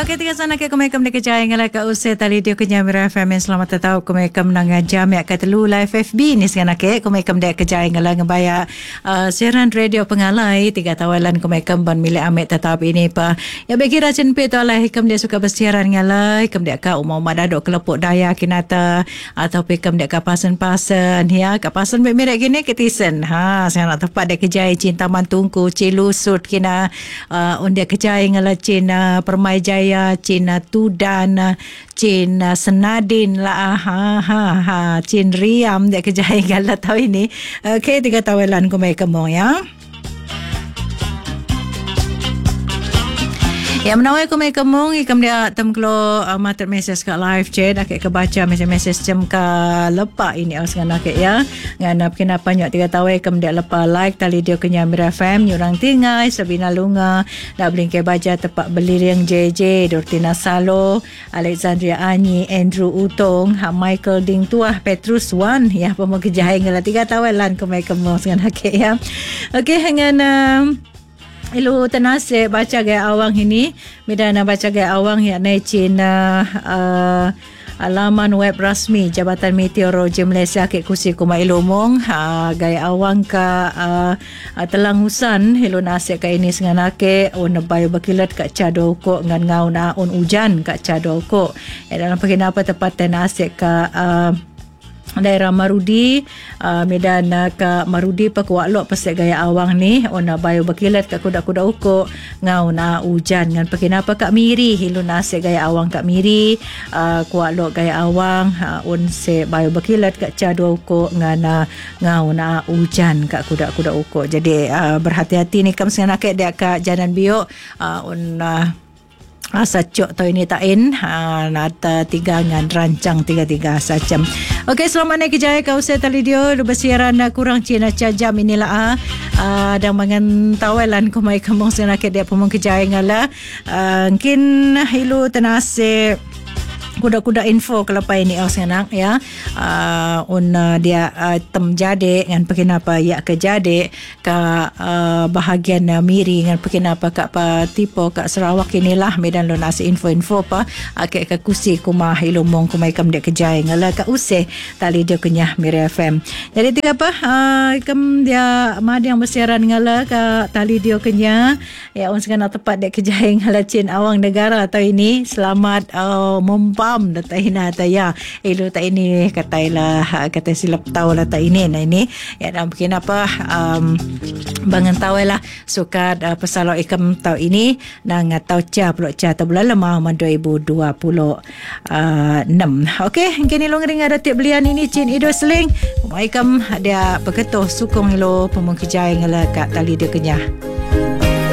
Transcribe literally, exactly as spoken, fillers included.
Okey, tiga sana ke kumekam de kejaya ngala ka use tali dia kenya Mira F M. Selamat tahu kumekam nang jam ya ka telu live F B ni sana ke kumekam de kejaya ngala ngebaya uh, siaran radio pengalai tiga tawalan kumekam ban milik amet tetap ini pa. Ya bagi racun pe tu lah hikam dia suka bersiaran ngala hikam dia ka umau madadok kelepuk daya kinata atau hikam dia ka pasan-pasan ya ka pasan mek mirek gini ketisen. Ha saya nak tepat de kejaya cinta mantungku cilusut kina uh, undia kejaya ngala cina permai jaya Cina Tudan Cina Senadin lah ha ha ha Cin Riam dia kejaya gala tahu ini. Okey, tiga tawalan ko may kamo ya. Ya menawai ko may kamong ikam dia tem klo uh, mater message kat live chat akek ke baca message jam ka lepa ini aus ngana akek ya nganap kenapa nyok tiga tawai ikam dia lepa like tali dia kenya Mira F M nyurang tingai Sabina Lunga dak bling ke baca tepak beliriang J J Dortina Salo Alexandria Anyi Andrew Utong ha Michael Ding Tuah Petrus Wan ya pemo kejahai ngala tiga tawai lan ko may kamong ngana akek ya. Okey hangan uh, Ilu tenase baca gaya awang ini midana baca gaya awang ya na Cina uh, laman web rasmi Jabatan Meteorologi Malaysia ke kusi kuma ilumong uh, gaya awang ka uh, uh, telangusan ilu nase ka ini senganake un bayu bakilat ka cado ko ngan ngau na un ujan ka cado ko eh, dalam pengenapa tepat tenase ka uh, daerah Marudi uh, medan uh, ke Marudi pa kuaklok pasal gaya awang ni ona bayu bakilat ka kuda-kuda uko ngau na hujan ngan pakinapa kak Miri hilu nase gaya awang kak Miri uh, kuaklok gaya awang uh, un se bayu bakilat ka cadu uko ngana ngau na hujan kak kuda-kuda uko. Jadi uh, berhati-hati ni kam senganak dia ka jalan biok uh, un uh, asa cok tau ini tain ha, nata tiga ngan rancang tiga-tiga sacam. Okey, selamat naik kejaya kau saya tali dia bersiaran kurang Cina jam inilah ah dan mangan tawalan ko mai kamong sana ke dia pemong kejaya ngala uh, mungkin hilu tenase kuda-kuda info kelapa ini aus nganak ya uh, un uh, dia uh, tem jade ngan pakinapa ya ke jade ka uh, bahagian uh, Miri ngan pakinapa ka pa tipo ka Sarawak inilah medan lo nasi info-info pa ake ka kusi kuma hilumong kumai kam dia kejai ngala ka use tali dia kenyah Mira F M. Jadi tiga apa uh, kam dia mad yang bersiaran ngala ka tali dia kenyah ya un sengana tepat dia kejai ngala cin awang negara atau ini selamat uh, mempa pam data hina taya ilo ta ini katailah kata silap tahu lah ta ini nah ini ya dan mungkin apa um, bangan tahu lah suka uh, pasal ikam tahu ini nang tahu cha pula cha ta bulan lemah dua ribu dua puluh enam. Okey mungkin ilo ngering ada tiap belian ini cin ido seling ikam dia peketuh sukong ilo pemungkijai ngala kat tali dia kenyah.